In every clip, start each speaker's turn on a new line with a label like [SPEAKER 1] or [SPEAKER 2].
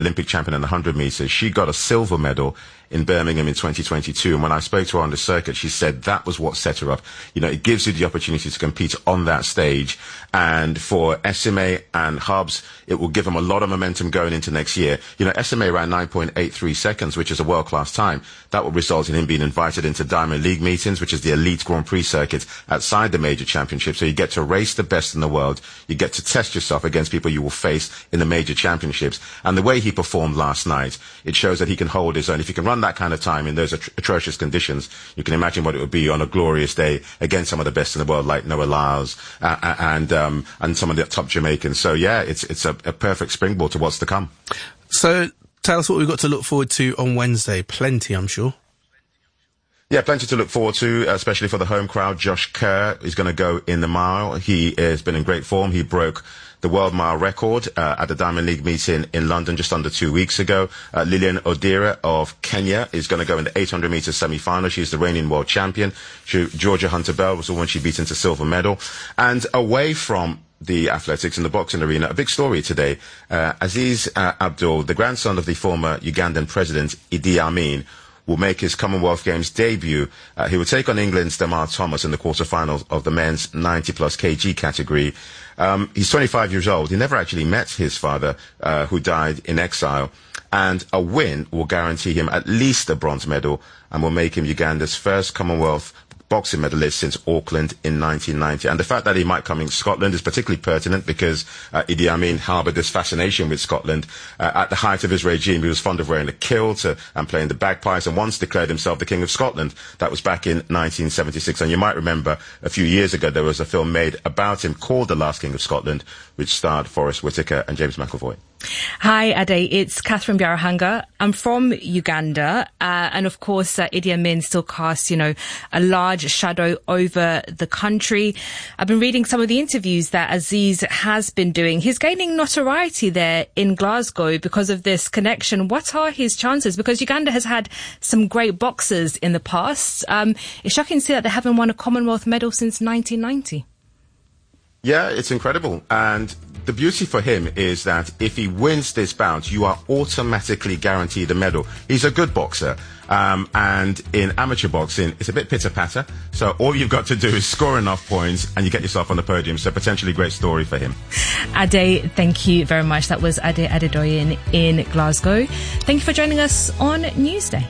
[SPEAKER 1] Olympic champion in the 100 meters. She got a silver medal in Birmingham in 2022. And when I spoke to her on the circuit, she said that was what set her up. You know, it gives you the opportunity to compete on that stage. And for SMA and Hubs, it will give them a lot of momentum going into next year. You know, SMA ran 9.83 seconds, which is a world-class time. That will result in him being invited into Diamond League meetings, which is the elite Grand Prix circuit outside the major championships. So you get to race the best in the world. You get to test yourself against people you will face in the major championships. And the way he performed last night, it shows that he can hold his own. If he can run that kind of time in those atrocious conditions, you can imagine what it would be on a glorious day against some of the best in the world, like Noah Lyles and some of the top Jamaicans. So yeah, it's a perfect springboard to what's to come.
[SPEAKER 2] So tell us what we've got to look forward to on Wednesday. Plenty, I'm sure.
[SPEAKER 1] Yeah, plenty to look forward to, especially for the home crowd. Josh Kerr is going to go in the mile. He has been in great form. He broke the world mile record at the Diamond League meeting in London just under 2 weeks ago. Lilian Odira of Kenya is going to go in the 800 metres semi-final. She's the reigning world champion. Georgia Hunter-Bell was the one she beat into silver medal. And away from the athletics in the boxing arena, a big story today. Aziz Abdul, the grandson of the former Ugandan president Idi Amin, will make his Commonwealth Games debut. He will take on England's Damar Thomas in the quarterfinals of the men's 90-plus kg category. He's 25 years old. He never actually met his father, who died in exile. And a win will guarantee him at least a bronze medal and will make him Uganda's first Commonwealth boxing medalist since Auckland in 1990. And the fact that he might come in Scotland is particularly pertinent because Idi Amin harboured this fascination with Scotland. At the height of his regime, he was fond of wearing a kilt and playing the bagpipes, and once declared himself the King of Scotland. That was back in 1976. And you might remember a few years ago there was a film made about him called The Last King of Scotland, which starred Forrest Whitaker and James McAvoy.
[SPEAKER 3] Hi, Ade. It's Catherine Biarahanga. I'm from Uganda, and of course, Idi Amin still casts, a large shadow over the country. I've been reading some of the interviews that Aziz has been doing. He's gaining notoriety there in Glasgow because of this connection. What are his chances? Because Uganda has had some great boxers in the past. It's shocking to see that they haven't won a Commonwealth medal since 1990.
[SPEAKER 1] Yeah, it's incredible. And the beauty for him is that if he wins this bout, you are automatically guaranteed a medal. He's a good boxer. And in amateur boxing, it's a bit pitter-patter. So all you've got to do is score enough points and you get yourself on the podium. So potentially great story for him.
[SPEAKER 3] Ade, thank you very much. That was Ade Adedoyin in Glasgow. Thank you for joining us on Newsday.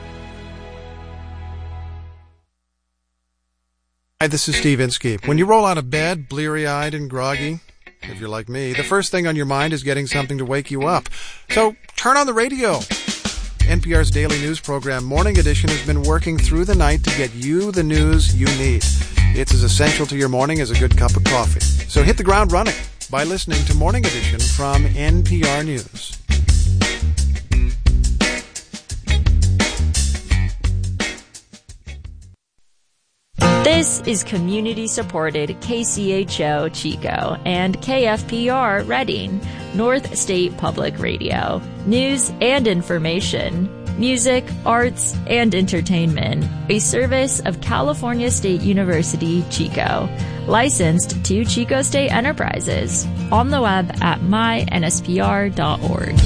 [SPEAKER 4] Hi, this is Steve Inskeep. When you roll out of bed, bleary-eyed and groggy, if you're like me, the first thing on your mind is getting something to wake you up. So turn on the radio. NPR's daily news program, Morning Edition, has been working through the night to get you the news you need. It's as essential to your morning as a good cup of coffee. So hit the ground running by listening to Morning Edition from NPR News.
[SPEAKER 5] This is community-supported KCHO Chico and KFPR Reading, North State Public Radio. News and information, music, arts, and entertainment. A service of California State University, Chico. Licensed to Chico State Enterprises. On the web at mynspr.org.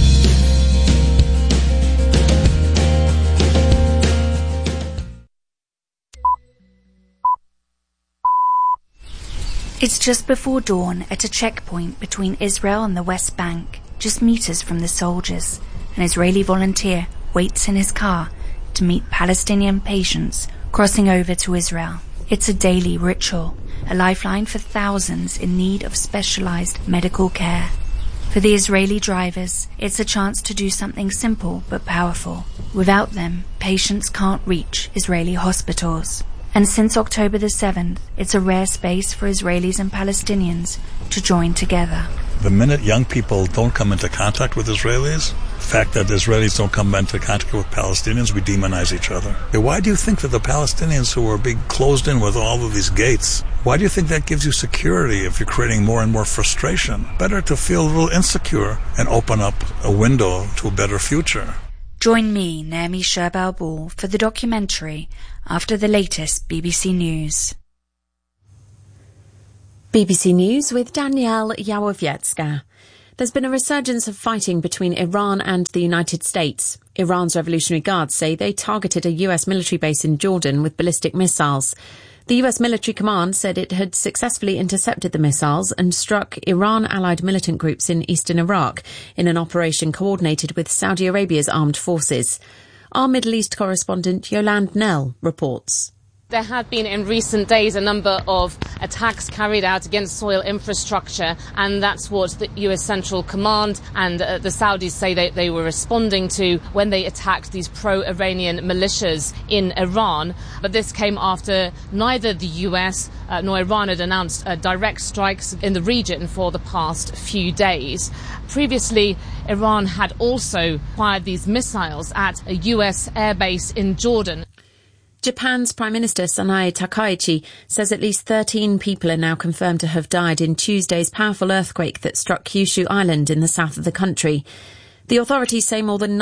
[SPEAKER 6] It's just before dawn at a checkpoint between Israel and the West Bank, just meters from the soldiers. An Israeli volunteer waits in his car to meet Palestinian patients crossing over to Israel. It's a daily ritual, a lifeline for thousands in need of specialized medical care. For the Israeli drivers, it's a chance to do something simple but powerful. Without them, patients can't reach Israeli hospitals. And since October the 7th, it's a rare space for Israelis and Palestinians to join together.
[SPEAKER 7] The minute young people don't come into contact with Israelis, the fact that Israelis don't come into contact with Palestinians, we demonize each other. Why do you think that the Palestinians who are being closed in with all of these gates, why do you think that gives you security if you're creating more and more frustration? Better to feel a little insecure and open up a window to a better future.
[SPEAKER 6] Join me, Naomi Sherbal-Ball, for the documentary after the latest BBC News.
[SPEAKER 8] BBC News with Danielle Yawowiecka. There's been a resurgence of fighting between Iran and the United States. Iran's Revolutionary Guards say they targeted a US military base in Jordan with ballistic missiles. The US military command said it had successfully intercepted the missiles and struck Iran-allied militant groups in eastern Iraq in an operation coordinated with Saudi Arabia's armed forces. Our Middle East correspondent Yolande Nell reports.
[SPEAKER 9] There have been in recent days a number of attacks carried out against soil infrastructure, and that's what the US Central Command and the Saudis say they were responding to when they attacked these pro-Iranian militias in Iran. But this came after neither the US nor Iran had announced direct strikes in the region for the past few days. Previously, Iran had also fired these missiles at a US airbase in Jordan.
[SPEAKER 8] Japan's Prime Minister Sanae Takaichi says at least 13 people are now confirmed to have died in Tuesday's powerful earthquake that struck Kyushu Island in the south of the country. The authorities say more than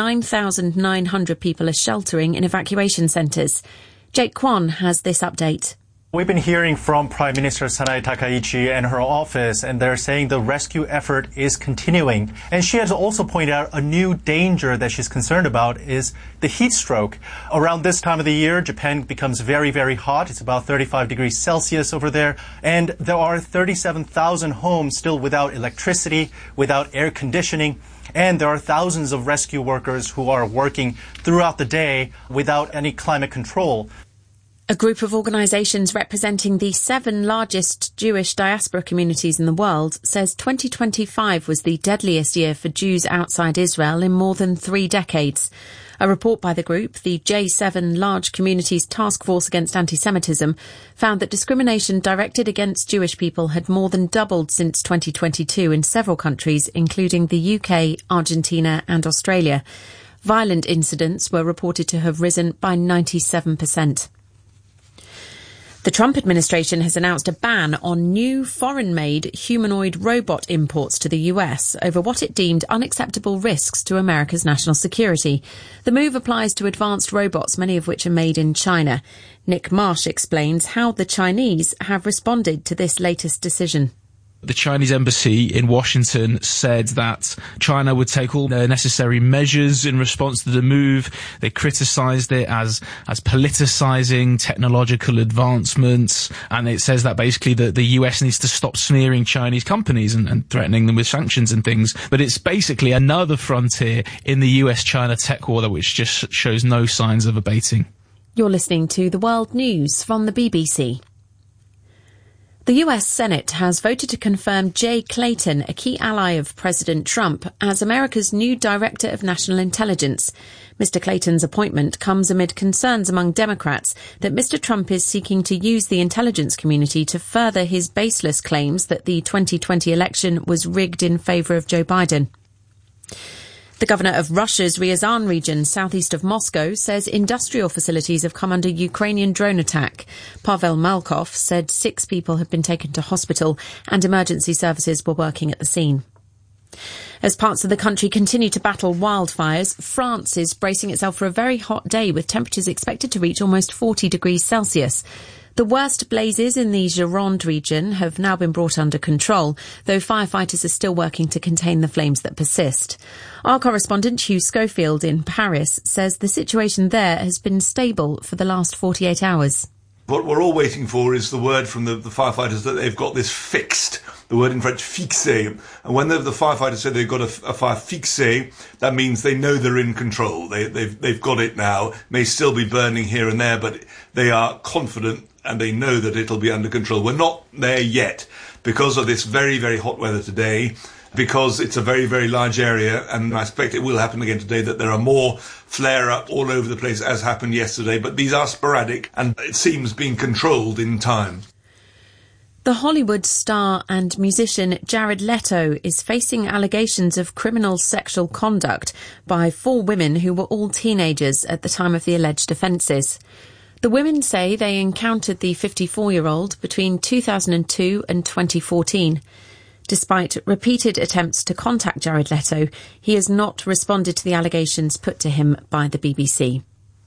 [SPEAKER 8] 9,900 people are sheltering in evacuation centres. Jake Kwon has this update.
[SPEAKER 10] We've been hearing from Prime Minister Sanae Takaichi and her office, and they're saying the rescue effort is continuing. And she has also pointed out a new danger that she's concerned about is the heat stroke. Around this time of the year, Japan becomes very, very hot. It's about 35 degrees Celsius over there. And there are 37,000 homes still without electricity, without air conditioning. And there are thousands of rescue workers who are working throughout the day without any climate control.
[SPEAKER 8] A group of organisations representing the 7 largest Jewish diaspora communities in the world says 2025 was the deadliest year for Jews outside Israel in more than 3 decades. A report by the group, the J7 Large Communities Task Force Against Anti-Semitism, found that discrimination directed against Jewish people had more than doubled since 2022 in several countries, including the UK, Argentina and Australia. Violent incidents were reported to have risen by 97%. The Trump administration has announced a ban on new foreign-made humanoid robot imports to the US over what it deemed unacceptable risks to America's national security. The move applies to advanced robots, many of which are made in China. Nick Marsh explains how the Chinese have responded to this latest decision.
[SPEAKER 11] The Chinese embassy in Washington said that China would take all necessary measures in response to the move. They criticised it as politicising technological advancements, and it says that basically the US needs to stop smearing Chinese companies and threatening them with sanctions and things. But it's basically another frontier in the US-China tech war which just shows no signs of abating.
[SPEAKER 8] You're listening to The World News from the BBC. The US Senate has voted to confirm Jay Clayton, a key ally of President Trump, as America's new Director of National Intelligence. Mr. Clayton's appointment comes amid concerns among Democrats that Mr. Trump is seeking to use the intelligence community to further his baseless claims that the 2020 election was rigged in favour of Joe Biden. The governor of Russia's Ryazan region, southeast of Moscow, says industrial facilities have come under Ukrainian drone attack. Pavel Malkov said 6 people have been taken to hospital and emergency services were working at the scene. As parts of the country continue to battle wildfires, France is bracing itself for a very hot day with temperatures expected to reach almost 40 degrees Celsius. The worst blazes in the Gironde region have now been brought under control, though firefighters are still working to contain the flames that persist. Our correspondent Hugh Schofield in Paris says the situation there has been stable for the last 48 hours.
[SPEAKER 12] What we're all waiting for is the word from the firefighters that they've got this fixed. The word in French, fixé. And when the firefighters say they've got a fire fixé, that means they know they're in control. They've got it now. It may still be burning here and there, but they are confident and they know that it'll be under control. We're not there yet because of this very, very hot weather today, because it's a very, very large area, and I expect it will happen again today, that there are more flare-up all over the place as happened yesterday, but these are sporadic and it seems being controlled in time.
[SPEAKER 8] The Hollywood star and musician Jared Leto is facing allegations of criminal sexual conduct by 4 women who were all teenagers at the time of the alleged offences. The women say they encountered the 54-year-old between 2002 and 2014. Despite repeated attempts to contact Jared Leto, he has not responded to the allegations put to him by the BBC.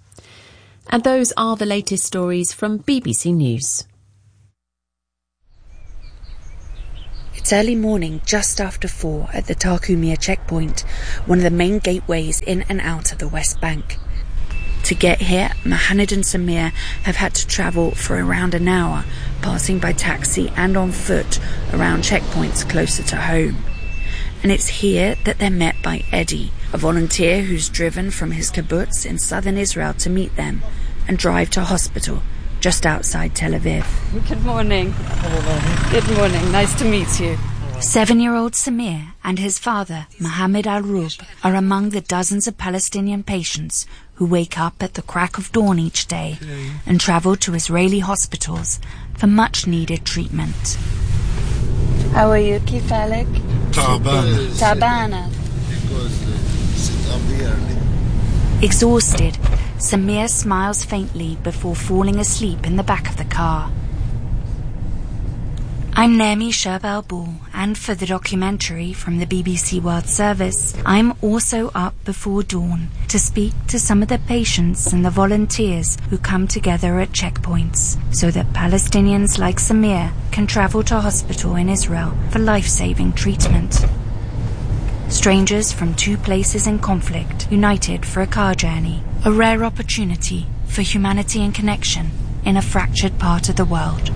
[SPEAKER 8] And those are the latest stories from BBC News.
[SPEAKER 6] It's early morning, just after 4 at the Tarkumia checkpoint, one of the main gateways in and out of the West Bank. To get here, Mohammed and Samir have had to travel for around an hour, passing by taxi and on foot around checkpoints closer to home. And it's here that they're met by Eddie, a volunteer who's driven from his kibbutz in southern Israel to meet them and drive to hospital just outside Tel Aviv.
[SPEAKER 13] Good morning. Good morning. Nice to meet you.
[SPEAKER 6] 7-year-old Samir and his father, Mohammed Al-Rub, are among the dozens of Palestinian patients who wake up at the crack of dawn each day and travel to Israeli hospitals for much-needed treatment.
[SPEAKER 13] How are you? كيف حالك? تعبانة.
[SPEAKER 6] Exhausted, Samir smiles faintly before falling asleep in the back of the car. I'm Naomi Sherb-Al-Bul, and for the documentary from the BBC World Service, I'm also up before dawn to speak to some of the patients and the volunteers who come together at checkpoints so that Palestinians like Samir can travel to hospital in Israel for life-saving treatment. Strangers from two places in conflict united for a car journey, a rare opportunity for humanity and connection in a fractured part of the world.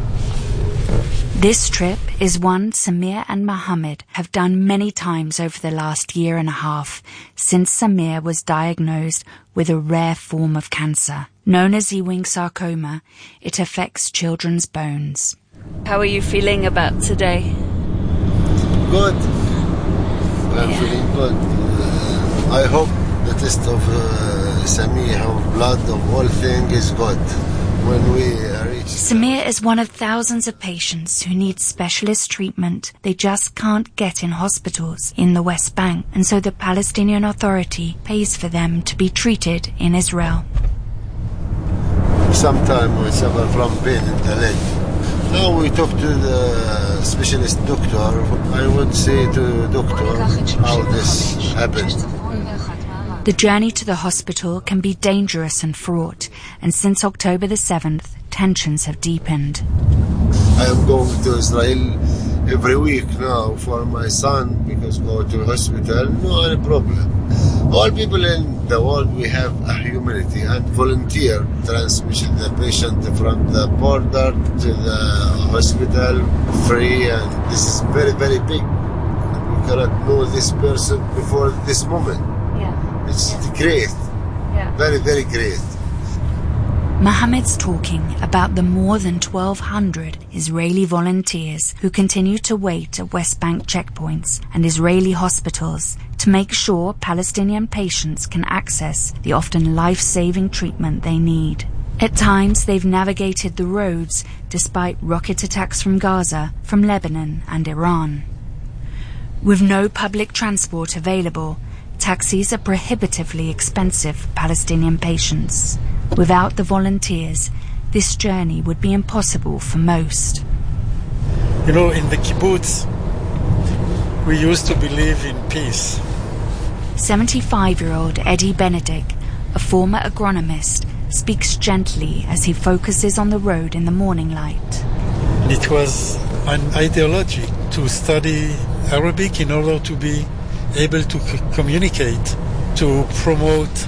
[SPEAKER 6] This trip is one Samir and Mohammed have done many times over the last year and a half since Samir was diagnosed with a rare form of cancer. Known as Ewing sarcoma, it affects children's bones.
[SPEAKER 13] How are you feeling about today?
[SPEAKER 14] Good. I'm feeling good. I hope the test of Samir, of blood, of all things is good. When we reach...
[SPEAKER 6] Samir is one of thousands of patients who need specialist treatment they just can't get in hospitals in the West Bank, and so the Palestinian Authority pays for them to be treated in Israel.
[SPEAKER 14] Sometimes we suffer from pain in the leg. Now we talk to the specialist doctor. I would say to the doctor how this happened.
[SPEAKER 6] The journey to the hospital can be dangerous and fraught, and since October the 7th, tensions have deepened.
[SPEAKER 14] I am going to Israel every week now for my son because go to the hospital, no any problem. All people in the world, we have a humanity and volunteer transmission the patient from the border to the hospital free, and this is very, very big. We cannot know this person before this moment. It's great. Very, very great.
[SPEAKER 6] Mohammed's talking about the more than 1,200 Israeli volunteers who continue to wait at West Bank checkpoints and Israeli hospitals to make sure Palestinian patients can access the often life-saving treatment they need. At times, they've navigated the roads despite rocket attacks from Gaza, from Lebanon and Iran. With no public transport available, taxis are prohibitively expensive for Palestinian patients. Without the volunteers, this journey would be impossible for most.
[SPEAKER 15] You know, in the kibbutz, we used to believe in peace.
[SPEAKER 6] 75-year-old Eddie Benedict, a former agronomist, speaks gently as he focuses on the road in the morning light.
[SPEAKER 15] It was an ideology to study Arabic in order to be able to communicate, to promote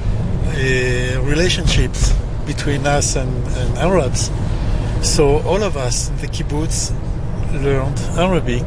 [SPEAKER 15] relationships between us and Arabs. So all of us in the kibbutz learned Arabic.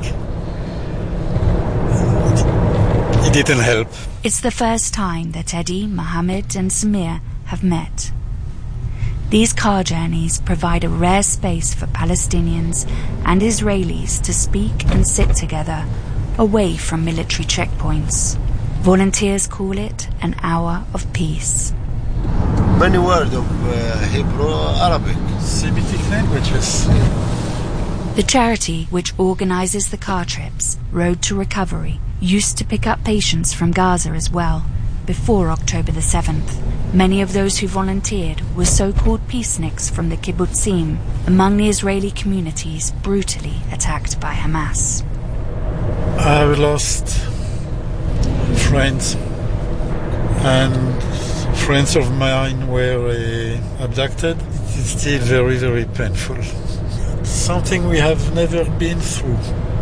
[SPEAKER 15] It didn't help.
[SPEAKER 6] It's the first time that Eddie, Mohammed and Samir have met. These car journeys provide a rare space for Palestinians and Israelis to speak and sit together away from military checkpoints. Volunteers call it an hour of peace.
[SPEAKER 14] Many words of Hebrew, Arabic.
[SPEAKER 15] Semitic languages.
[SPEAKER 6] The charity which organizes the car trips, Road to Recovery, used to pick up patients from Gaza as well, before October the 7th. Many of those who volunteered were so-called peaceniks from the kibbutzim, among the Israeli communities brutally attacked by Hamas.
[SPEAKER 15] I've lost friends, and friends of mine were abducted. It's still very, very painful. Something we have never been through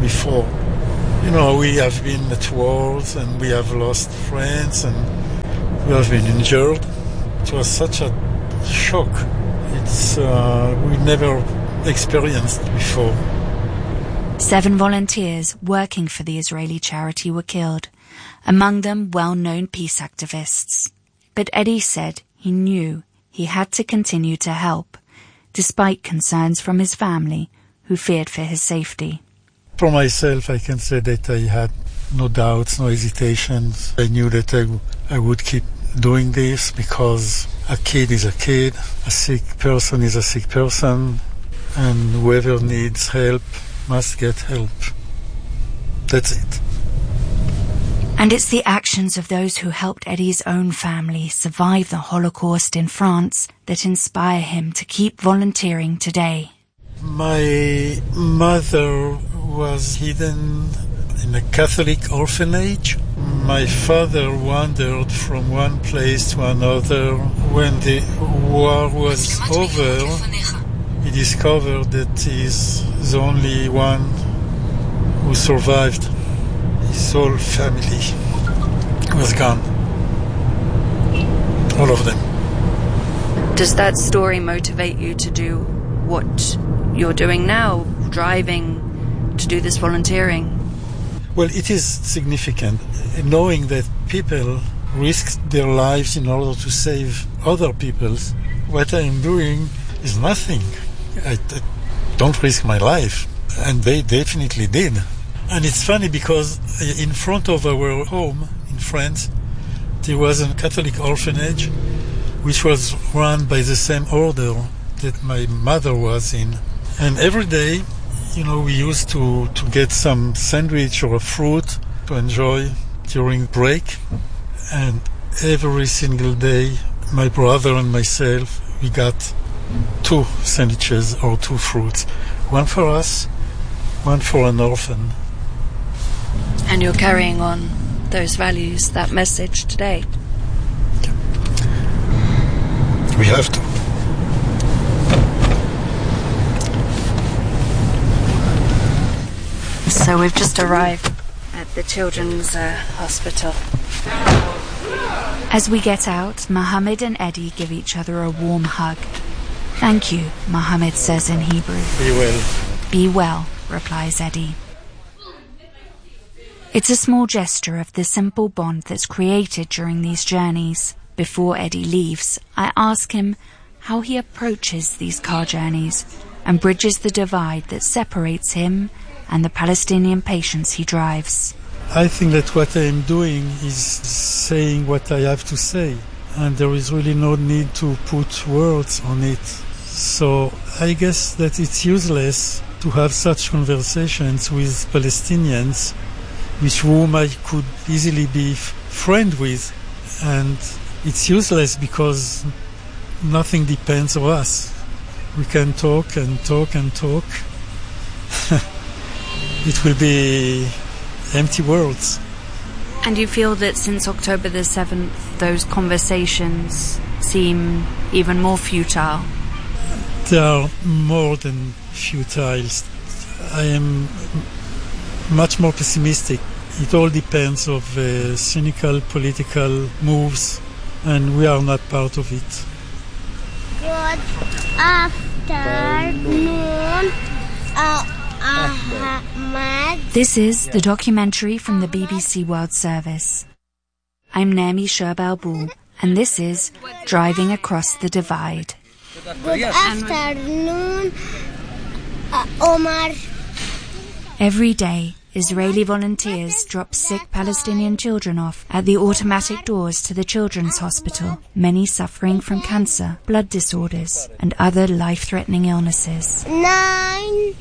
[SPEAKER 15] before. You know, we have been at wars and we have lost friends and we have been injured. It was such a shock. It's we never experienced before.
[SPEAKER 6] 7 volunteers working for the Israeli charity were killed, among them well-known peace activists. But Eddie said he knew he had to continue to help, despite concerns from his family, who feared for his safety.
[SPEAKER 15] For myself, I can say that I had no doubts, no hesitations. I knew that I would keep doing this because a kid is a kid, a sick person is a sick person, and whoever needs help must get help. That's it.
[SPEAKER 6] And it's the actions of those who helped Eddie's own family survive the Holocaust in France that inspire him to keep volunteering today.
[SPEAKER 15] My mother was hidden in a Catholic orphanage. My father wandered from one place to another. When the war was over, he discovered that he's the only one who survived. His whole family was gone. All of them.
[SPEAKER 6] Does that story motivate you to do what you're doing now, driving to do this volunteering?
[SPEAKER 15] Well, it is significant, knowing that people risk their lives in order to save other people's. What I'm doing is nothing. I don't risk my life, and they definitely did. And it's funny because in front of our home in France, there was a Catholic orphanage which was run by the same order that my mother was in. And every day, you know, we used to get some sandwich or a fruit to enjoy during break. And every single day, my brother and myself, we got 2 sandwiches or 2 fruits. One for us, one for an orphan.
[SPEAKER 6] And you're carrying on those values, that message today?
[SPEAKER 15] We have to.
[SPEAKER 6] So we've just arrived at the Children's Hospital. As we get out, Mohammed and Eddie give each other a warm hug. Thank you, Mohammed says in Hebrew.
[SPEAKER 15] Be well.
[SPEAKER 6] Be well, replies Eddie. It's a small gesture of the simple bond that's created during these journeys. Before Eddie leaves, I ask him how he approaches these car journeys and bridges the divide that separates him and the Palestinian patients he drives.
[SPEAKER 15] I think that what I am doing is saying what I have to say, and there is really no need to put words on it. So I guess that it's useless to have such conversations with Palestinians with whom I could easily be friend with, and it's useless because nothing depends on us. We can talk and talk and talk. It will be empty words.
[SPEAKER 6] And you feel that since October the 7th, those conversations seem even more futile?
[SPEAKER 15] They are more than futile. I am much more pessimistic. It all depends on cynical political moves, and we are not part of it.
[SPEAKER 16] Good afternoon, Ahmed.
[SPEAKER 6] This is the documentary from the BBC World Service. I'm Naomi Sherbel-Bull, and this is Driving Across the Divide.
[SPEAKER 16] Good afternoon, Omar.
[SPEAKER 6] Every day, Israeli volunteers drop sick Palestinian children off at the automatic doors to the Children's Hospital, many suffering from cancer, blood disorders, and other life-threatening illnesses.
[SPEAKER 16] 9.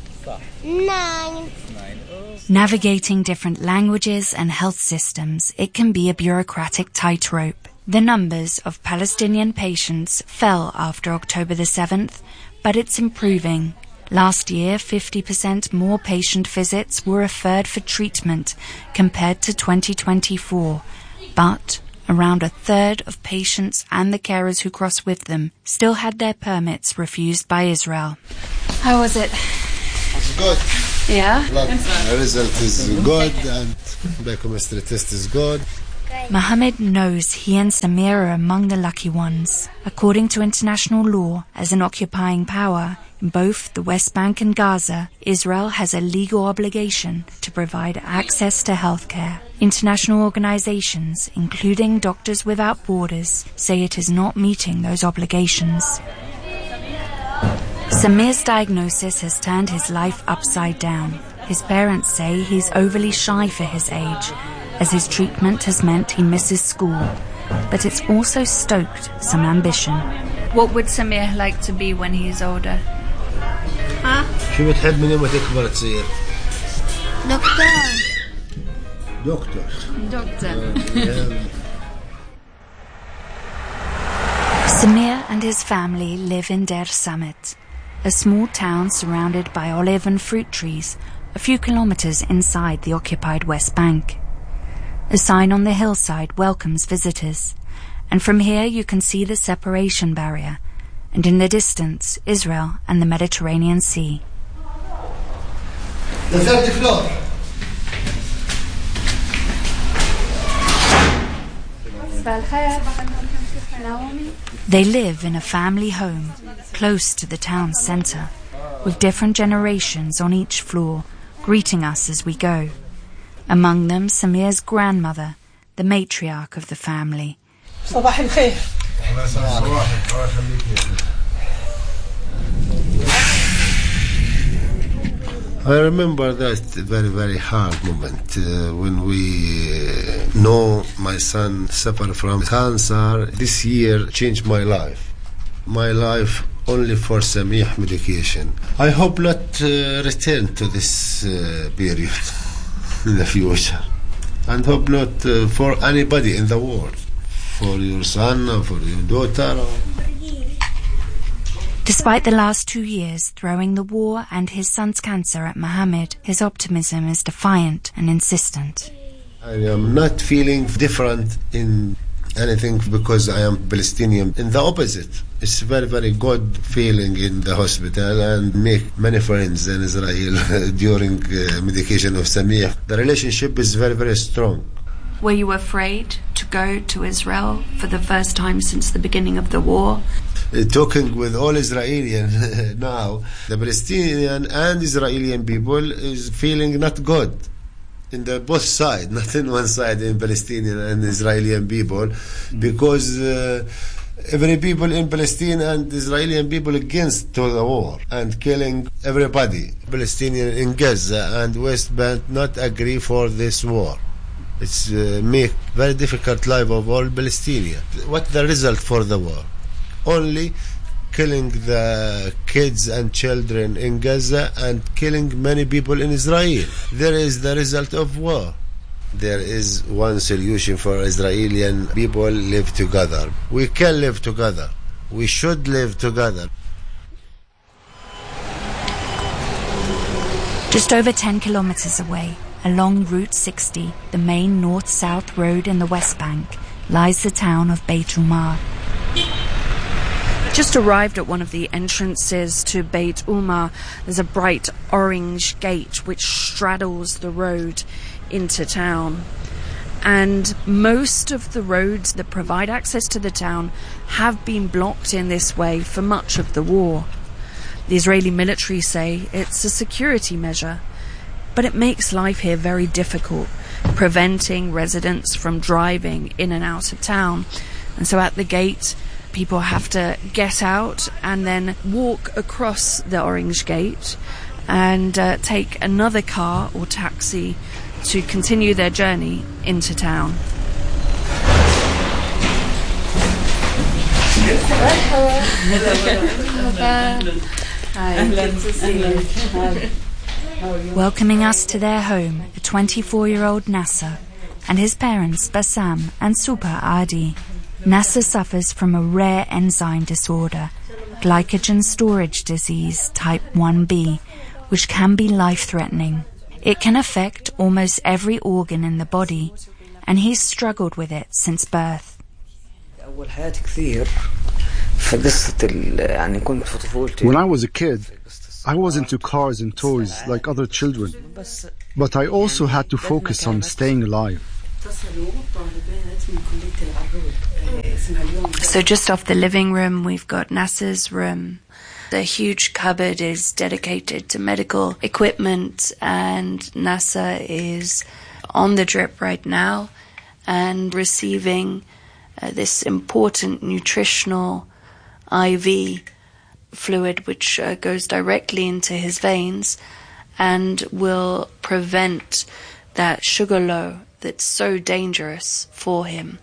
[SPEAKER 6] Navigating different languages and health systems, it can be a bureaucratic tightrope. The numbers of Palestinian patients fell after October the 7th, but it's improving. Last year, 50% more patient visits were referred for treatment compared to 2024, but around a third of patients and the carers who cross with them still had their permits refused by Israel. How was it?
[SPEAKER 14] It's good.
[SPEAKER 6] Yeah?
[SPEAKER 14] The result is good and biochemistry test is good.
[SPEAKER 6] Mohammed knows he and Samir are among the lucky ones. According to international law, as an occupying power in both the West Bank and Gaza, Israel has a legal obligation to provide access to healthcare. International organizations, including Doctors Without Borders, say it is not meeting those obligations. Samir's diagnosis has turned his life upside down. His parents say he's overly shy for his age, as his treatment has meant he misses school. But it's also stoked some ambition. What would Samir like to be when he's older?
[SPEAKER 14] شو بتحب من يوم تكبر تصير؟
[SPEAKER 16] دكتور.
[SPEAKER 6] Samir and his family live in Der Samet, a small town surrounded by olive and fruit trees, a few kilometers inside the occupied West Bank. A sign on the hillside welcomes visitors, and from here you can see the separation barrier, and in the distance, Israel and the Mediterranean Sea.
[SPEAKER 14] The third floor.
[SPEAKER 6] They live in a family home, close to the town centre, with different generations on each floor, greeting us as we go. Among them, Samir's grandmother, the matriarch of the family.
[SPEAKER 14] I remember that very, very hard moment when we know my son suffered from cancer. This year changed my life. My life only for Samih medication. I hope not return to this period in the future. And hope not for anybody in the world. For your son or for your daughter.
[SPEAKER 6] Despite the last 2 years throwing the war and his son's cancer at Mohammed, his optimism is defiant and insistent.
[SPEAKER 14] I am not feeling different in anything because I am Palestinian. In the opposite. It's very, very good feeling in the hospital and make many friends in Israel during medication of Samir. The relationship is very, very strong.
[SPEAKER 6] Were you afraid to go to Israel for the first time since the beginning of the war?
[SPEAKER 14] Talking with all Israelis now, the Palestinian and Israeli people is feeling not good in the both sides, not in one side in Palestinian and Israeli people, because every people in Palestine and Israeli people against to the war and killing everybody. Palestinian in Gaza and West Bank not agree for this war. It's make very difficult life of all Palestinians. What the result for the war? Only killing the kids and children in Gaza and killing many people in Israel. There is the result of war. There is one solution for Israeli people live together. We can live together. We should live together.
[SPEAKER 6] Just over 10 kilometers away, along Route 60, the main north-south road in the West Bank, lies the town of Beit Umar. Just arrived at one of the entrances to Beit Umar. There's a bright orange gate which straddles the road into town. And most of the roads that provide access to the town have been blocked in this way for much of the war. The Israeli military say it's a security measure, but it makes life here very difficult, preventing residents from driving in and out of town. And so at the gate, people have to get out and then walk across the orange gate and take another car or taxi to continue their journey into town.
[SPEAKER 13] Hi, good to see you.
[SPEAKER 6] Welcoming us to their home, a 24-year-old Nasser and his parents Bassam and Super Adi. Nasser suffers from a rare enzyme disorder, glycogen storage disease type 1b, which can be life-threatening. It can affect almost every organ in the body, and he's struggled with it since birth.
[SPEAKER 17] When I was a kid, I was into cars and toys like other children, but I also had to focus on staying alive.
[SPEAKER 6] So just off the living room, we've got Nasser's room. The huge cupboard is dedicated to medical equipment, and Nasser is on the drip right now and receiving this important nutritional IV fluid which goes directly into his veins and will prevent that sugar low that's so dangerous for him.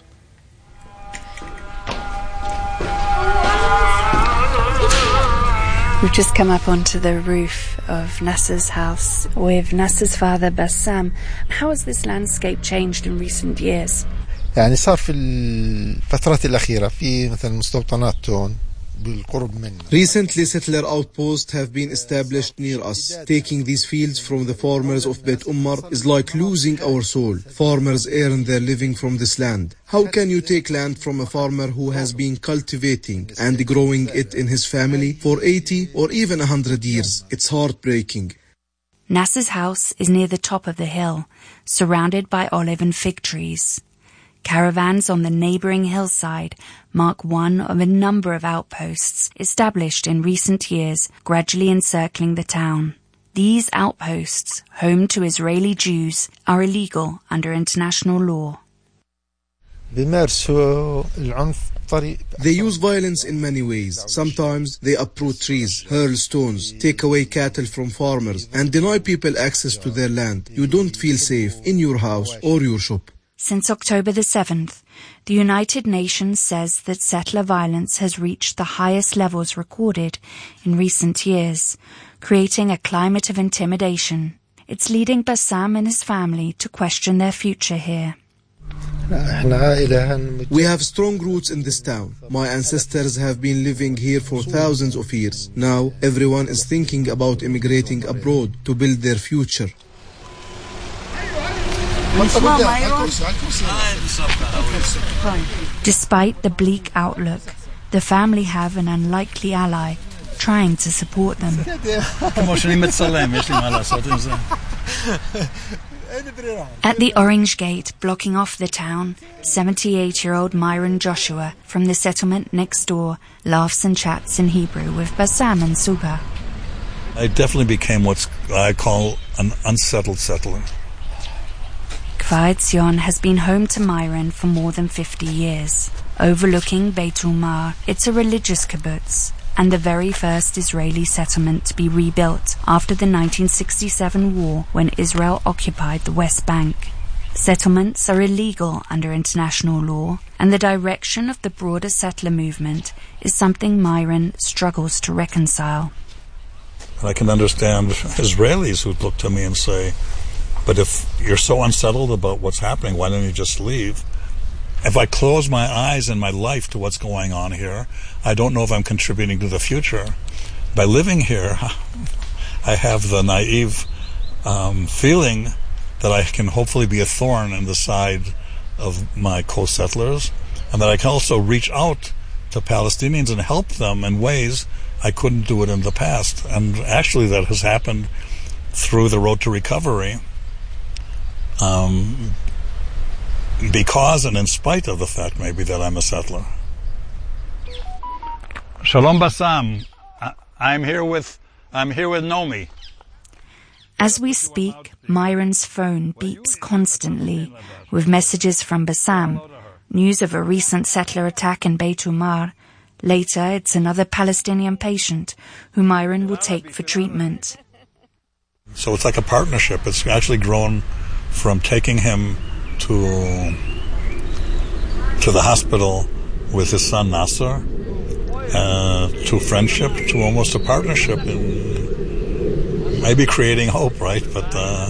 [SPEAKER 6] We've just come up onto the roof of Nasser's house with Nasser's father Bassam. How has this landscape changed in recent years?
[SPEAKER 18] يعني صار في الفترات الأخيرة في مثلا مستوطنات تون.
[SPEAKER 19] Recently, settler outposts have been established near us. Taking these fields from the farmers of Beit Umar is like losing our soul. Farmers earn their living from this land. How can you take land from a farmer who has been cultivating and growing it in his family for 80 or even 100 years? It's heartbreaking.
[SPEAKER 6] Nasser's house is near the top of the hill, surrounded by olive and fig trees. Caravans on the neighbouring hillside mark one of a number of outposts established in recent years, gradually encircling the town. These outposts, home to Israeli Jews, are illegal under international law.
[SPEAKER 19] They use violence in many ways. Sometimes they uproot trees, hurl stones, take away cattle from farmers, and deny people access to their land. You don't feel safe in your house or your shop.
[SPEAKER 6] Since October the 7th, the United Nations says that settler violence has reached the highest levels recorded in recent years, creating a climate of intimidation. It's leading Bassam and his family to question their future here.
[SPEAKER 19] We have strong roots in this town. My ancestors have been living here for thousands of years. Now everyone is thinking about immigrating abroad to build their future.
[SPEAKER 6] Despite the bleak outlook, the family have an unlikely ally trying to support them. At the Orange Gate, blocking off the town, 78-year-old Myron Joshua from the settlement next door laughs and chats in Hebrew with Bassam and Suba.
[SPEAKER 7] I definitely became what I call an unsettled settler.
[SPEAKER 6] Kfar Etzion has been home to Myron for more than 50 years. Overlooking Beit Umar, it's a religious kibbutz and the very first Israeli settlement to be rebuilt after the 1967 war when Israel occupied the West Bank. Settlements are illegal under international law, and the direction of the broader settler movement is something Myron struggles to reconcile.
[SPEAKER 7] I can understand Israelis who look to me and say, but if you're so unsettled about what's happening, why don't you just leave? If I close my eyes in my life to what's going on here, I don't know if I'm contributing to the future. By living here, I have the naive feeling that I can hopefully be a thorn in the side of my co-settlers, and that I can also reach out to Palestinians and help them in ways I couldn't do it in the past. And actually that has happened through the Road to Recovery. Because and in spite of the fact maybe that I'm a settler. Shalom Bassam. I'm here with Nomi.
[SPEAKER 6] As we speak, Myron's phone beeps constantly with messages from Bassam, news of a recent settler attack in Beit Umar. Later, it's another Palestinian patient who Myron will take for treatment.
[SPEAKER 7] So it's like a partnership. It's actually grown from taking him to the hospital with his son Nasser, to friendship, to almost a partnership, and maybe creating hope, right? But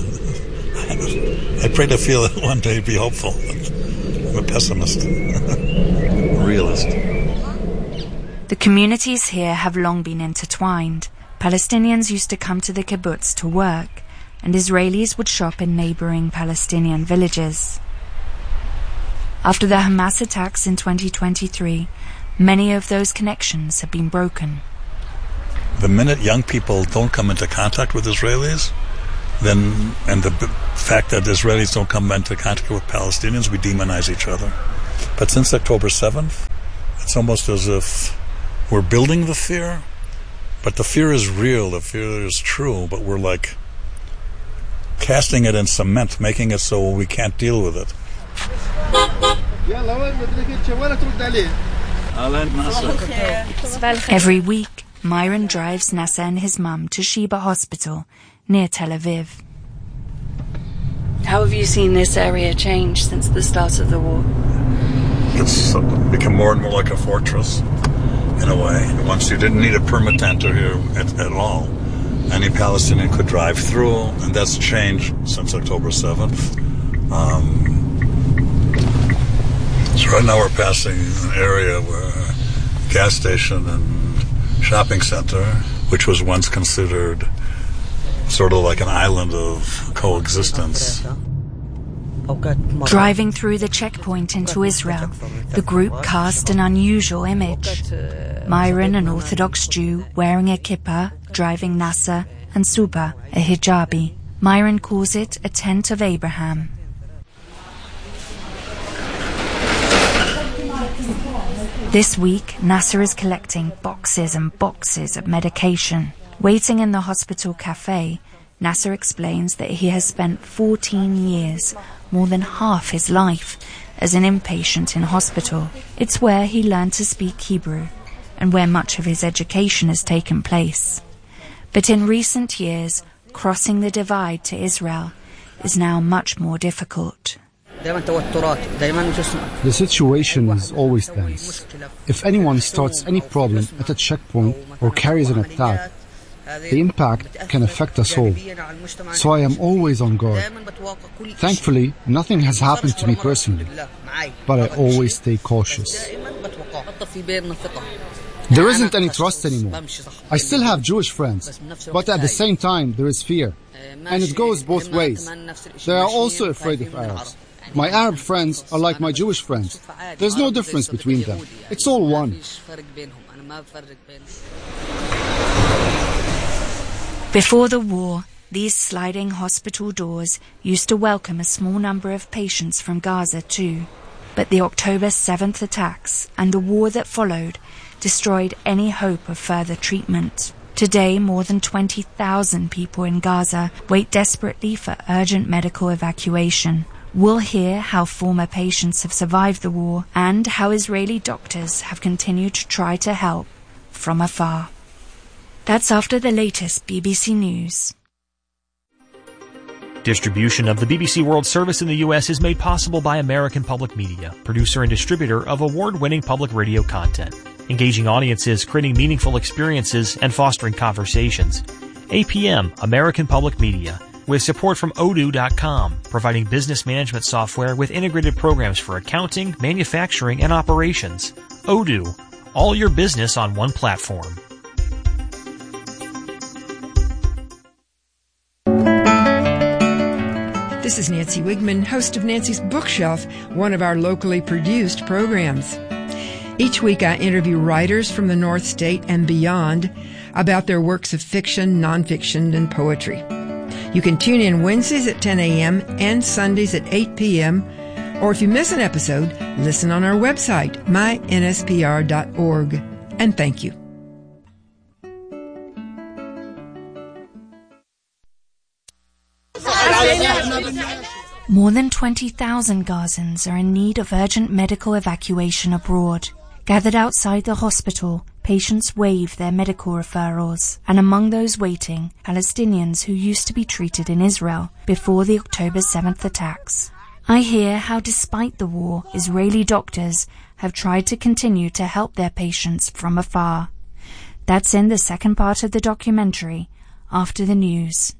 [SPEAKER 7] I pray to feel that one day be hopeful. I'm a pessimist, a realist.
[SPEAKER 6] The communities here have long been intertwined. Palestinians used to come to the kibbutz to work, and Israelis would shop in neighboring Palestinian villages. After the Hamas attacks in 2023, many of those connections have been broken.
[SPEAKER 7] The minute young people don't come into contact with Israelis, then, and the fact that Israelis don't come into contact with Palestinians, we demonize each other. But since October 7th, it's almost as if we're building the fear, but the fear is real, the fear is true, but we're like casting it in cement, making it so we can't deal with it.
[SPEAKER 6] Every week, Myron drives Nasser and his mum to Sheba Hospital near Tel Aviv.
[SPEAKER 13] How have you seen this area change since the start of the war?
[SPEAKER 7] It's become more and more like a fortress, in a way. Once you didn't need a permit to enter here at all. Any Palestinian could drive through, and that's changed since October 7th. So right now we're passing an area where a gas station and shopping center, which was once considered sort of like an island of coexistence.
[SPEAKER 6] Driving through the checkpoint into Israel, the group cast an unusual image. Myron, an Orthodox Jew, wearing a kippah, driving Nasser, and Suba, a hijabi. Myron calls it a tent of Abraham. This week, Nasser is collecting boxes and boxes of medication. Waiting in the hospital cafe, Nasser explains that he has spent 14 years, more than half his life, as an inpatient in hospital. It's where he learned to speak Hebrew and where much of his education has taken place. But in recent years, crossing the divide to Israel is now much more difficult.
[SPEAKER 17] The situation is always tense. If anyone starts any problem at a checkpoint or carries an attack, the impact can affect us all. So I am always on guard. Thankfully, nothing has happened to me personally, but I always stay cautious. There isn't any trust anymore. I still have Jewish friends, but at the same time there is fear. And it goes both ways. They are also afraid of Arabs. My Arab friends are like my Jewish friends. There's no difference between them. It's all one.
[SPEAKER 6] Before the war, these sliding hospital doors used to welcome a small number of patients from Gaza too. But the October 7th attacks and the war that followed destroyed any hope of further treatment. Today, more than 20,000 people in Gaza wait desperately for urgent medical evacuation. We'll hear how former patients have survived the war and how Israeli doctors have continued to try to help from afar. That's after the latest BBC News.
[SPEAKER 20] Distribution of the BBC World Service in the U.S. is made possible by American Public Media, producer and distributor of award-winning public radio content, engaging audiences, creating meaningful experiences, and fostering conversations. APM, American Public Media, with support from Odoo.com, providing business management software with integrated programs for accounting, manufacturing, and operations. Odoo, all your business on one platform.
[SPEAKER 21] This is Nancy Wigman, host of Nancy's Bookshelf, one of our locally produced programs. Each week I interview writers from the North State and beyond about their works of fiction, nonfiction, and poetry. You can tune in Wednesdays at 10 a.m. and Sundays at 8 p.m. Or if you miss an episode, listen on our website, mynspr.org. And thank you.
[SPEAKER 6] More than 20,000 Gazans are in need of urgent medical evacuation abroad. Gathered outside the hospital, patients waive their medical referrals, and among those waiting, Palestinians who used to be treated in Israel before the October 7th attacks. I hear how despite the war, Israeli doctors have tried to continue to help their patients from afar. That's in the second part of the documentary, After the News.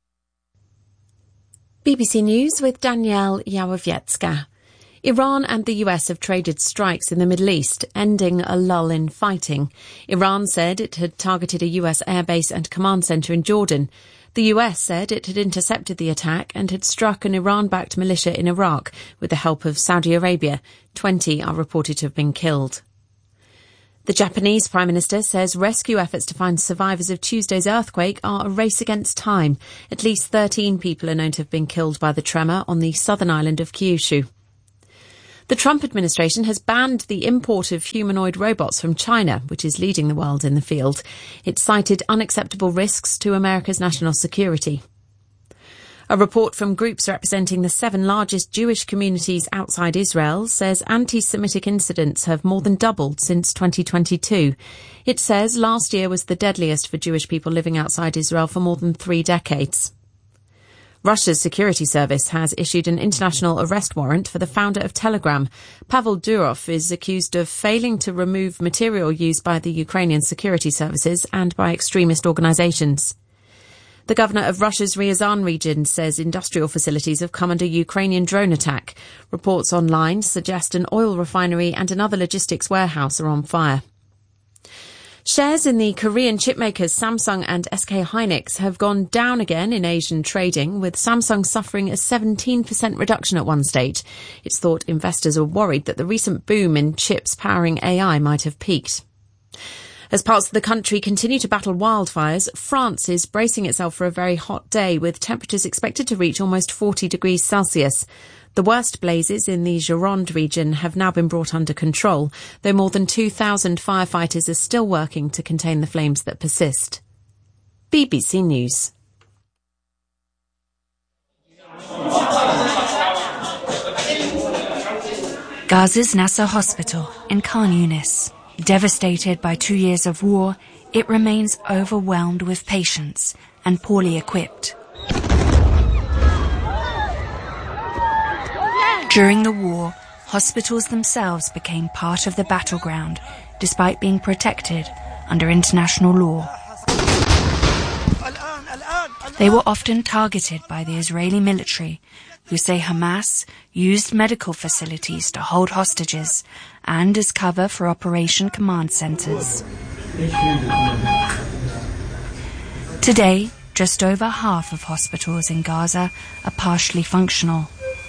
[SPEAKER 8] BBC News with Danielle Yawowiecka. Iran and the US have traded strikes in the Middle East, ending a lull in fighting. Iran said it had targeted a US airbase and command centre in Jordan. The US said it had intercepted the attack and had struck an Iran-backed militia in Iraq with the help of Saudi Arabia. 20 are reported to have been killed. The Japanese Prime Minister says rescue efforts to find survivors of Tuesday's earthquake are a race against time. At least 13 people are known to have been killed by the tremor on the southern island of Kyushu. The Trump administration has banned the import of humanoid robots from China, which is leading the world in the field. It cited unacceptable risks to America's national security. A report from groups representing the 7 largest Jewish communities outside Israel says anti-Semitic incidents have more than doubled since 2022. It says last year was the deadliest for Jewish people living outside Israel for more than 3 decades. Russia's security service has issued an international arrest warrant for the founder of Telegram. Pavel Durov is accused of failing to remove material used by the Ukrainian security services and by extremist organizations. The governor of Russia's Ryazan region says industrial facilities have come under Ukrainian drone attack. Reports online suggest an oil refinery and another logistics warehouse are on fire. Shares in the Korean chipmakers Samsung and SK Hynix have gone down again in Asian trading, with Samsung suffering a 17% reduction at one stage. It's thought investors are worried that the recent boom in chips powering AI might have peaked. As parts of the country continue to battle wildfires, France is bracing itself for a very hot day, with temperatures expected to reach almost 40 degrees Celsius. The worst blazes in the Gironde region have now been brought under control, though more than 2,000 firefighters are still working to contain the flames that persist. BBC News.
[SPEAKER 6] Gaza's Nasser Hospital in Khan Yunis. Devastated by 2 years of war, it remains overwhelmed with patients and poorly equipped. During the war, hospitals themselves became part of the battleground, despite being protected under international law. They were often targeted by the Israeli military, who say Hamas used medical facilities to hold hostages and as cover for operation command centers. Today, just over half of hospitals in Gaza are partially functional.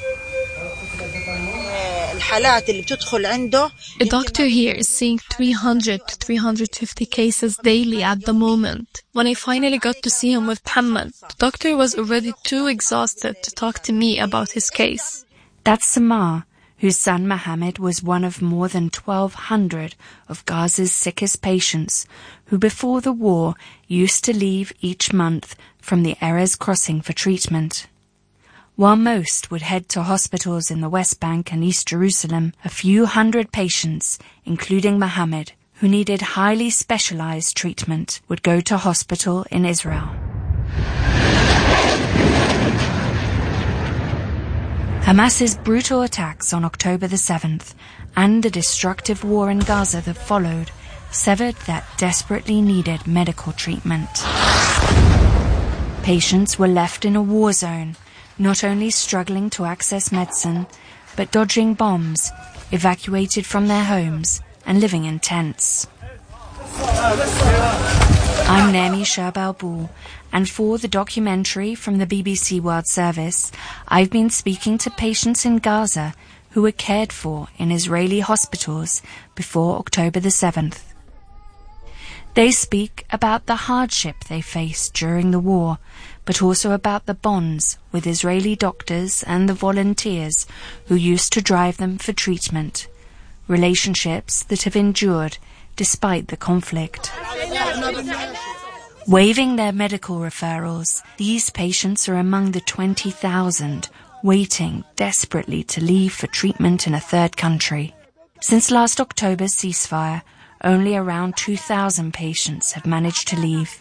[SPEAKER 2] A doctor here is seeing 300 to 350 cases daily at the moment. When I finally got to see him with Muhammad, the doctor was already too exhausted to talk to me about his case.
[SPEAKER 6] That's Samar, whose son Mohammed was one of more than 1,200 of Gaza's sickest patients who before the war used to leave each month from the Erez crossing for treatment. While most would head to hospitals in the West Bank and East Jerusalem, a few hundred patients, including Mohammed, who needed highly specialized treatment, would go to hospital in Israel. Hamas's brutal attacks on October the 7th and the destructive war in Gaza that followed severed that desperately needed medical treatment. Patients were left in a war zone, not only struggling to access medicine, but dodging bombs, evacuated from their homes and living in tents. I'm Naomi Sherbel-Bul, and for the documentary from the BBC World Service, I've been speaking to patients in Gaza who were cared for in Israeli hospitals before October the 7th. They speak about the hardship they faced during the war, but also about the bonds with Israeli doctors and the volunteers who used to drive them for treatment, relationships that have endured despite the conflict. Waiving their medical referrals, these patients are among the 20,000 waiting desperately to leave for treatment in a third country. Since last October's ceasefire, only around 2,000 patients have managed to leave.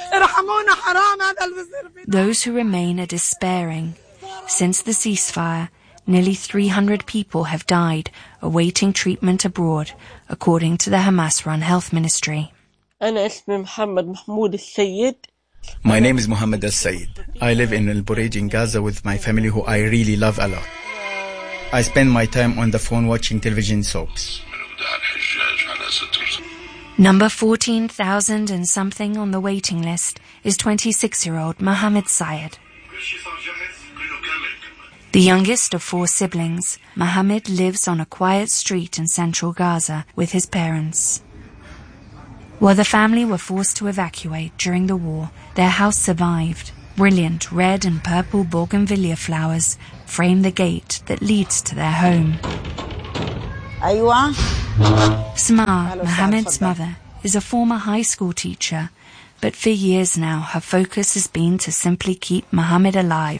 [SPEAKER 6] Those who remain are despairing. Since the ceasefire, nearly 300 people have died awaiting treatment abroad, according to the Hamas-run health ministry.
[SPEAKER 22] My name is Mohammed Al-Sayed. I live in El Bureij in Gaza with my family, who I really love a lot. I spend my time on the phone watching television soaps.
[SPEAKER 6] Number 14,000 and something on the waiting list is 26-year-old Mohammed Sayed. The youngest of 4 siblings, Mohammed lives on a quiet street in central Gaza with his parents. While the family were forced to evacuate during the war, their house survived. Brilliant red and purple bougainvillea flowers frame the gate that leads to their home. Samar, Mohammed's mother, is a former high school teacher, but for years now her focus has been to simply keep Mohammed alive.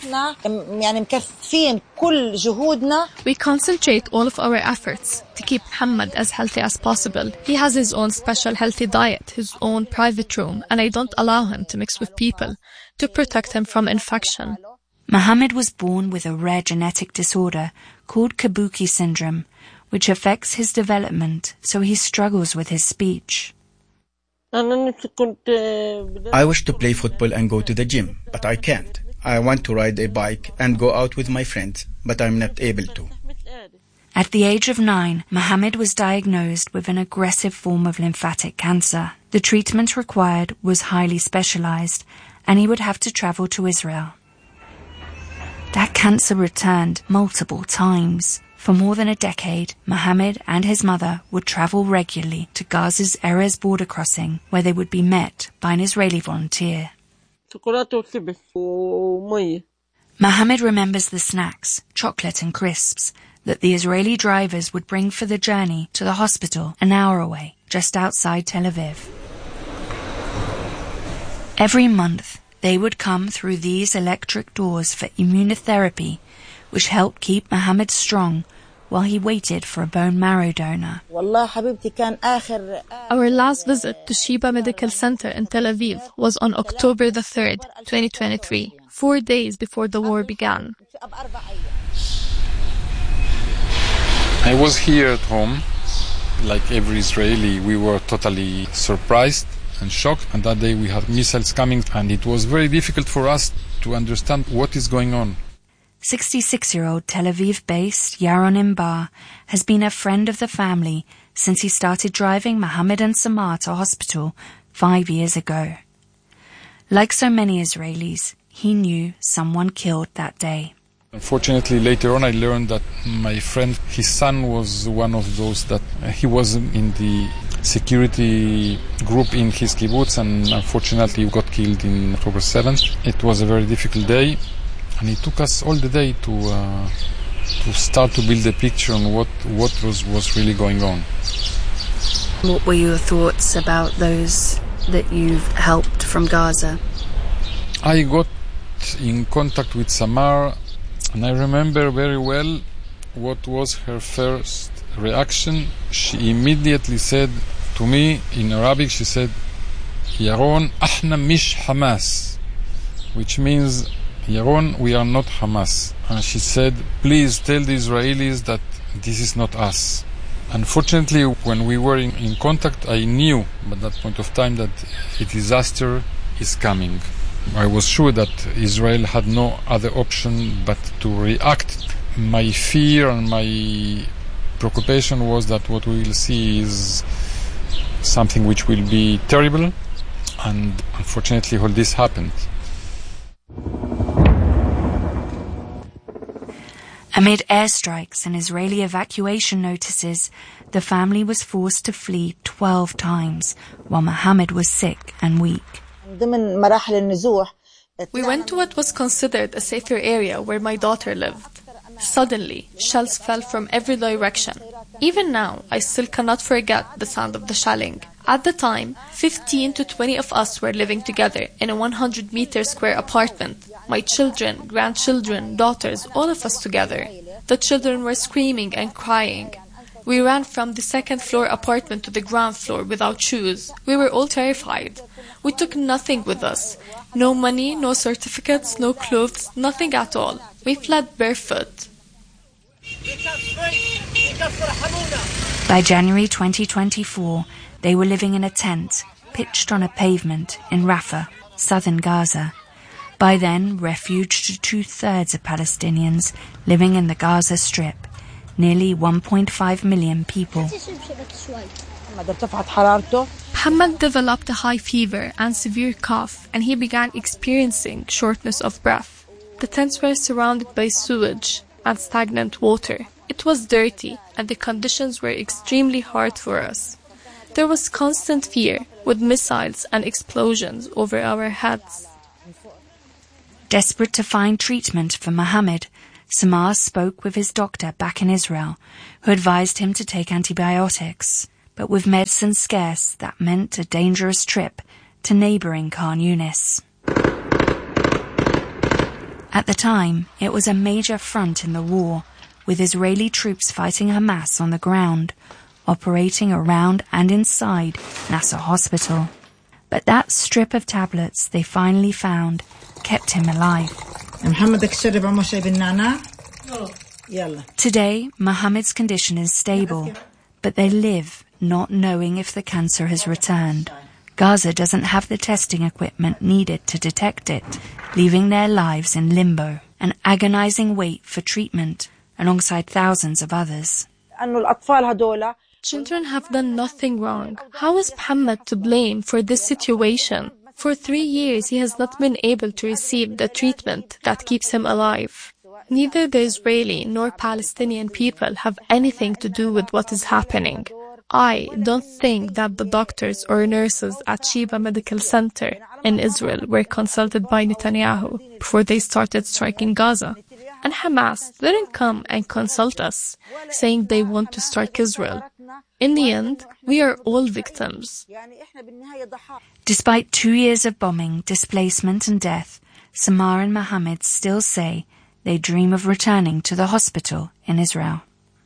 [SPEAKER 2] We concentrate all of our efforts to keep Mohammed as healthy as possible. He has his own special healthy diet, his own private room, and I don't allow him to mix with people to protect him from infection.
[SPEAKER 6] Mohammed was born with a rare genetic disorder called Kabuki syndrome, which affects his development, so he struggles with his speech.
[SPEAKER 22] I wish to play football and go to the gym, but I can't. I want to ride a bike and go out with my friends, but I'm not able to.
[SPEAKER 6] At the age of 9, Mohammed was diagnosed with an aggressive form of lymphatic cancer. The treatment required was highly specialized, and he would have to travel to Israel. That cancer returned multiple times. For more than a decade, Mohammed and his mother would travel regularly to Gaza's Erez border crossing, where they would be met by an Israeli volunteer. Mohammed remembers the snacks, chocolate and crisps, that the Israeli drivers would bring for the journey to the hospital an hour away, just outside Tel Aviv. Every month, they would come through these electric doors for immunotherapy, which helped keep Mohammed strong while he waited for a bone marrow donor.
[SPEAKER 2] Our last visit to Sheba Medical Center in Tel Aviv was on October the 3rd, 2023, 4 days before the war began.
[SPEAKER 1] I was here at home. Like every Israeli, we were totally surprised and shocked. And that day we had missiles coming, and it was very difficult for us to understand what is going on.
[SPEAKER 6] 66-year-old Tel Aviv-based Yaron Imbar has been a friend of the family since he started driving Mohammed and Samar to hospital 5 years ago. Like so many Israelis, he knew someone killed that day.
[SPEAKER 1] Unfortunately, later on I learned that my friend, his son was one of those that he was in the security group in his kibbutz, and unfortunately he got killed in October 7th. It was a very difficult day. And it took us all the day to start to build a picture on what was really going on.
[SPEAKER 13] What were your thoughts about those that you've helped from Gaza?
[SPEAKER 1] I got in contact with Samar, and I remember very well what was her first reaction. She immediately said to me in Arabic, she said, Yaron, ahna mish Hamas, which means, Yaron, we are not Hamas. And she said, please tell the Israelis that this is not us. Unfortunately, when we were in contact, I knew at that point of time that a disaster is coming. I was sure that Israel had no other option but to react. My fear and my preoccupation was that what we will see is something which will be terrible, and unfortunately all this happened.
[SPEAKER 6] Amid airstrikes and Israeli evacuation notices, the family was forced to flee 12 times while Mohammed was sick and weak.
[SPEAKER 2] We went to what was considered a safer area where my daughter lived. Suddenly, shells fell from every direction. Even now, I still cannot forget the sound of the shelling. At the time, 15 to 20 of us were living together in a 100-meter square apartment. My children, grandchildren, daughters, all of us together. The children were screaming and crying. We ran from the second-floor apartment to the ground floor without shoes. We were all terrified. We took nothing with us. No money, no certificates, no clothes, nothing at all. We fled barefoot.
[SPEAKER 6] By January 2024, they were living in a tent pitched on a pavement in Rafah, southern Gaza. By then, refuge to 2/3 of Palestinians living in the Gaza Strip, nearly 1.5 million people.
[SPEAKER 2] Mohammed developed a high fever and severe cough, and he began experiencing shortness of breath. The tents were surrounded by sewage and stagnant water. It was dirty, and the conditions were extremely hard for us. There was constant fear, with missiles and explosions over our heads.
[SPEAKER 6] Desperate to find treatment for Mohammed, Samar spoke with his doctor back in Israel, who advised him to take antibiotics. But with medicine scarce, that meant a dangerous trip to neighbouring Khan Yunis. At the time, it was a major front in the war, with Israeli troops fighting Hamas on the ground, operating around and inside Nasser Hospital. But that strip of tablets they finally found kept him alive. Today, Mohammed's condition is stable, but they live not knowing if the cancer has returned. Gaza doesn't have the testing equipment needed to detect it, leaving their lives in limbo, an agonizing wait for treatment, alongside thousands of others.
[SPEAKER 2] Children have done nothing wrong. How is Mohammed to blame for this situation? For 3 years, he has not been able to receive the treatment that keeps him alive. Neither the Israeli nor Palestinian people have anything to do with what is happening. I don't think that the doctors or nurses at Sheba Medical Center in Israel were consulted by Netanyahu before they started striking Gaza. And Hamas didn't come and consult us, saying they want to strike Israel. In the end, we are all victims.
[SPEAKER 6] Despite 2 years of bombing, displacement and death, Samar and Mohammed still say they dream of returning to the hospital in Israel.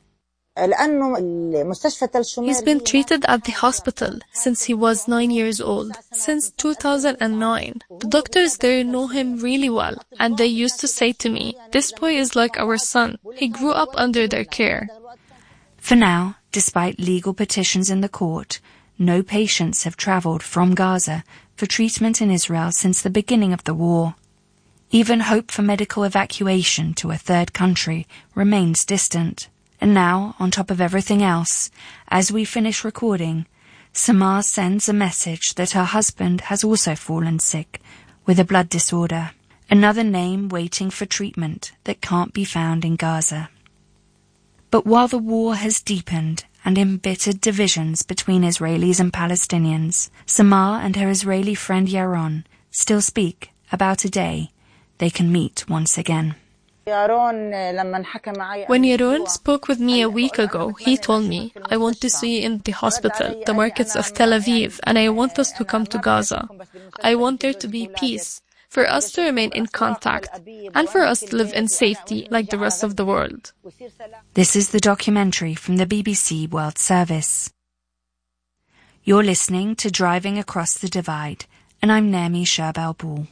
[SPEAKER 2] He's been treated at the hospital since he was 9 years old, since 2009. The doctors there know him really well, and they used to say to me, "This boy is like our son. He grew up under their care."
[SPEAKER 6] For now, despite legal petitions in the court, no patients have travelled from Gaza for treatment in Israel since the beginning of the war. Even hope for medical evacuation to a third country remains distant. And now, on top of everything else, as we finish recording, Samar sends a message that her husband has also fallen sick with a blood disorder, another name waiting for treatment that can't be found in Gaza. But while the war has deepened and embittered divisions between Israelis and Palestinians, Samar and her Israeli friend Yaron still speak about a day they can meet once again.
[SPEAKER 2] When Yaron spoke with me a week ago, he told me, "I want to see in the hospital the markets of Tel Aviv, and I want us to come to Gaza. I want there to be peace, for us to remain in contact, and for us to live in safety like the rest of the world."
[SPEAKER 6] This is the documentary from the BBC World Service. You're listening to Driving Across the Divide, and I'm Naomi Sherbel-Ball.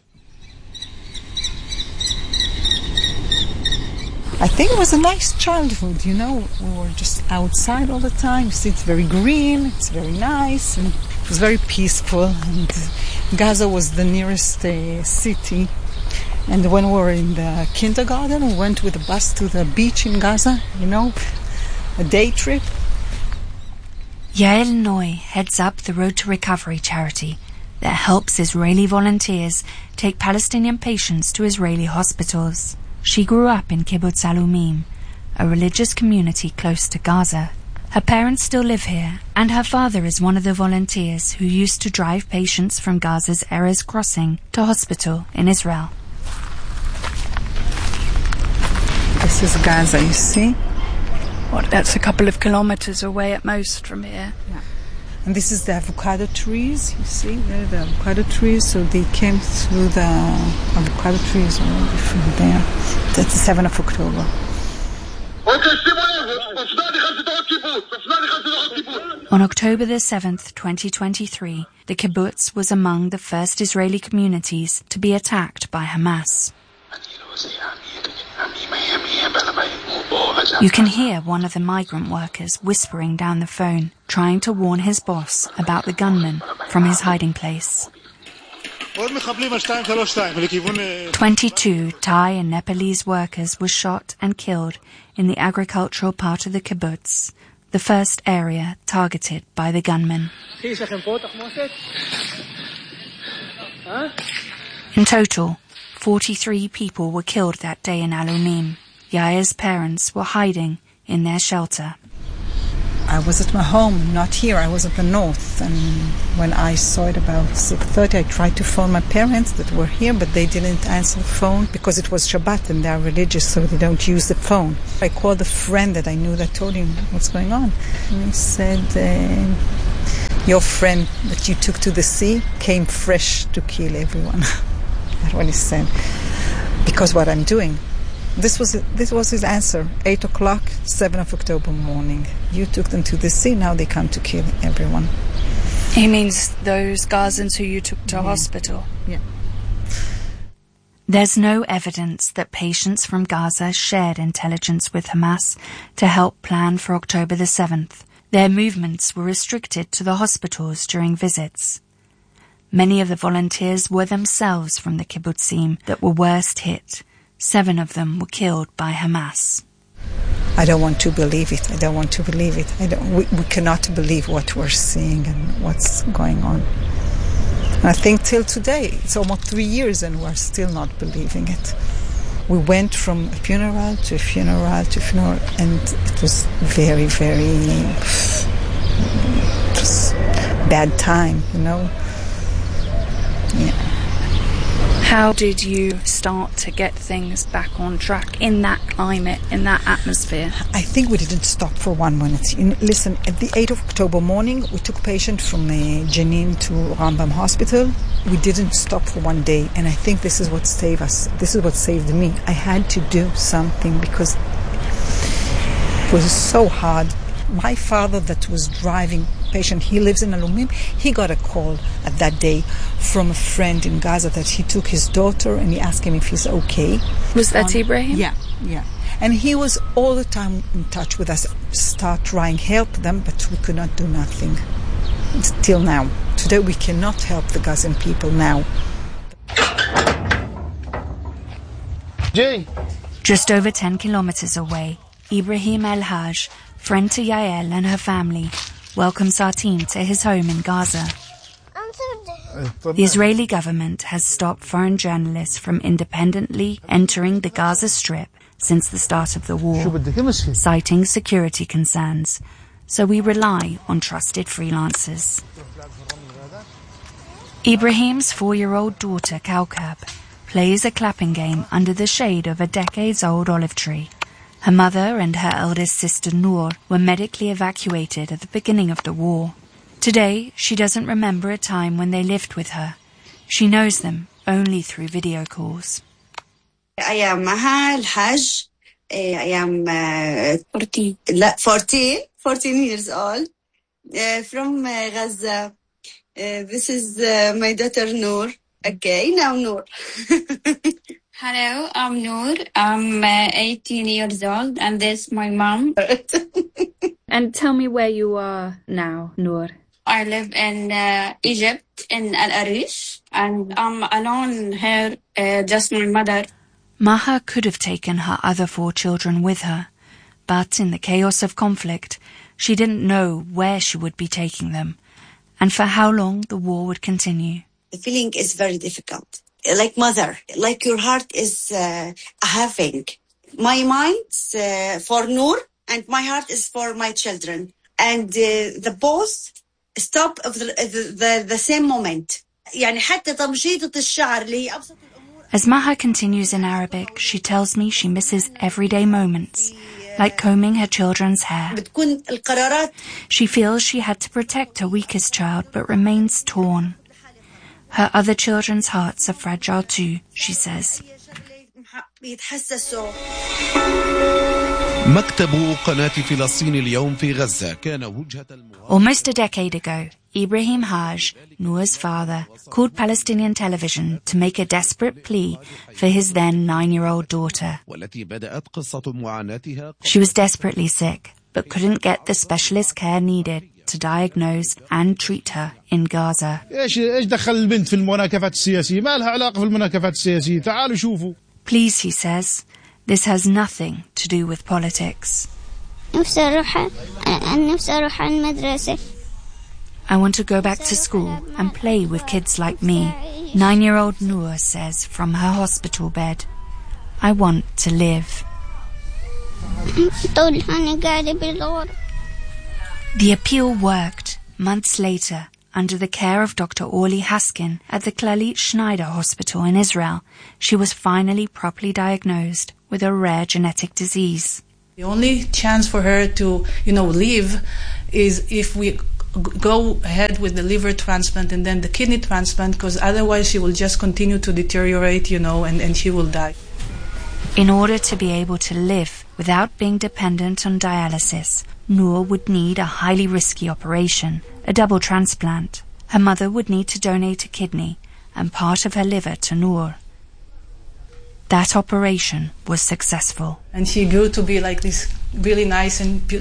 [SPEAKER 3] I think it was a nice childhood, you know. We were just outside all the time. You see, it's very green, it's very nice, and it was very peaceful. And Gaza was the nearest city. And when we were in the kindergarten, we went with a bus to the beach in Gaza, you know, a day trip.
[SPEAKER 6] Yael Noy heads up the Road to Recovery charity that helps Israeli volunteers take Palestinian patients to Israeli hospitals. She grew up in Kibbutz Alumim, a religious community close to Gaza. Her parents still live here, and her father is one of the volunteers who used to drive patients from Gaza's Erez crossing to hospital in Israel.
[SPEAKER 3] This is Gaza, you see?
[SPEAKER 4] Well, that's a couple of kilometers away at most from here.
[SPEAKER 3] Yeah. And this is the avocado trees, you see, there the avocado trees, so they came through the avocado trees already from there. That's the 7th of October.
[SPEAKER 6] On October the 7th, 2023, the kibbutz was among the first Israeli communities to be attacked by Hamas. You can hear one of the migrant workers whispering down the phone, trying to warn his boss about the gunmen from his hiding place. 22 Thai and Nepalese workers were shot and killed in the agricultural part of the kibbutz, the first area targeted by the gunmen. In total, 43 people were killed that day in Alumim. Yair's parents were hiding in their shelter.
[SPEAKER 3] I was at my home, not here. I was at the north. And when I saw it about 6:30, I tried to phone my parents that were here, but they didn't answer the phone because it was Shabbat and they are religious, so they don't use the phone. I called a friend that I knew that told him what's going on. And he said, your friend that you took to the sea came fresh to kill everyone. That's what he said. Because what I'm doing. This was his answer. 8 o'clock, 7th of October morning. You took them to the sea, now they come to kill everyone.
[SPEAKER 4] He means those Gazans who you took to hospital?
[SPEAKER 3] Yeah.
[SPEAKER 6] There's no evidence that patients from Gaza shared intelligence with Hamas to help plan for October the 7th. Their movements were restricted to the hospitals during visits. Many of the volunteers were themselves from the kibbutzim that were worst hit. 7 of them were killed by Hamas.
[SPEAKER 3] I don't want to believe it. We cannot believe what we're seeing and what's going on. And I think till today, it's almost 3 years and we're still not believing it. We went from funeral to funeral to funeral, and it was very, very just bad time, Yeah.
[SPEAKER 4] How did you start to get things back on track in that climate, in that atmosphere?
[SPEAKER 3] I think we didn't stop for 1 minute. Listen, at the 8th of October morning, we took patient from Jenin to Rambam Hospital. We didn't stop for 1 day, and I think this is what saved us. This is what saved me. I had to do something because it was so hard. My father that was driving patient, he lives in Alumim, he got a call at that day from a friend in Gaza that he took his daughter and he asked him if he's okay.
[SPEAKER 4] Was that Ibrahim?
[SPEAKER 3] Yeah. And he was all the time in touch with us, start trying help them, but we could not do nothing. Till now. Today we cannot help the Gazan people now.
[SPEAKER 6] Just over 10 kilometers away, Ibrahim El-Haj, friend to Yael and her family, welcomes our team to his home in Gaza. The Israeli government has stopped foreign journalists from independently entering the Gaza Strip since the start of the war, citing security concerns, so we rely on trusted freelancers. Ibrahim's 4-year-old daughter, Kaukab, plays a clapping game under the shade of a decades-old olive tree. Her mother and her eldest sister Noor were medically evacuated at the beginning of the war. Today, she doesn't remember a time when they lived with her. She knows them only through video calls.
[SPEAKER 5] I am Maha El-Haj. I am 14 years old, from Gaza. This is my daughter Noor. Okay, now Noor.
[SPEAKER 9] Hello, I'm Noor. I'm 18 years old, and this is my mom.
[SPEAKER 4] And tell me where you are now, Noor.
[SPEAKER 9] I live in Egypt, in Al Arish, and I'm alone here, just my mother.
[SPEAKER 6] Maha could have taken her other 4 children with her, but in the chaos of conflict, she didn't know where she would be taking them, and for how long the war would continue.
[SPEAKER 5] The feeling is very difficult. Like mother, like your heart is having. My mind's for Noor, and my heart is for my children. And the both stop of the same moment. يعني حتى تمشيطة الشعر اللي أبسط.
[SPEAKER 6] As Maha continues in Arabic, she tells me she misses everyday moments, like combing her children's hair. She feels she had to protect her weakest child, but remains torn. Her other children's hearts are fragile too, she says. Almost a decade ago, Ibrahim Haj, Noor's father, called Palestinian television to make a desperate plea for his then 9-year-old daughter. She was desperately sick, but couldn't get the specialist care needed to diagnose and treat her in Gaza. Please, he says, this has nothing to do with politics. I want to go back to school and play with kids like me, 9-year-old Noor says from her hospital bed. I want to live. The appeal worked. Months later, under the care of Dr. Orly Haskin at the Clalit Schneider Hospital in Israel, she was finally properly diagnosed with a rare genetic disease.
[SPEAKER 10] The only chance for her to, live is if we go ahead with the liver transplant and then the kidney transplant, because otherwise she will just continue to deteriorate, and she will die.
[SPEAKER 6] In order to be able to live without being dependent on dialysis, Noor would need a highly risky operation, a double transplant. Her mother would need to donate a kidney and part of her liver to Noor. That operation was successful.
[SPEAKER 10] And she grew to be like this really nice and